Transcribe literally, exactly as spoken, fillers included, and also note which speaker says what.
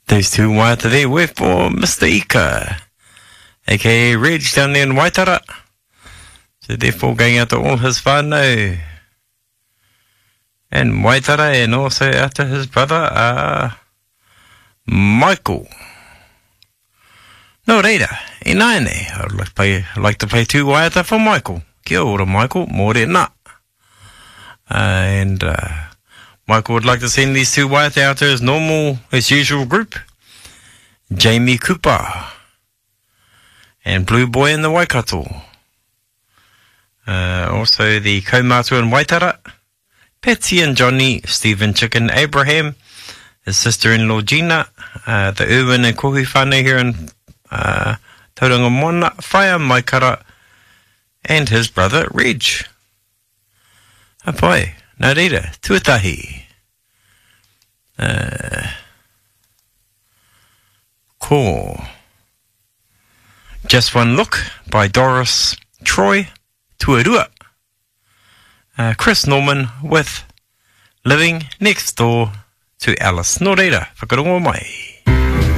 Speaker 1: Those two waiata there were for Mister Ika, aka Reg down there in Waitara. So therefore going out to all his whānau and Waitara, and also out to his brother, uh, Michael. No reira, e nai nei, I'd like to play, I'd like to play two waiata for Michael. Kia ora Michael, mōre nā. Uh, and uh, Michael would like to send these two waiata out to his normal, his usual group. Jamie Cooper and Blue Boy in the Waikato. Uh, also the Kaumatu in Waitara, Patsy and Johnny, Stephen Chicken Abraham, his sister-in-law Gina, uh, the Irwin and Kohi whānau here in uh, Tauranga Moana, Whaia Maikara, and his brother Reg. Apai, nā reira, tuatahi. Uh, cool. Just One Look by Doris Troy, Tuarua. Uh, Chris Norman with Living Next Door to Alice. Nō reira, whakarongo mai.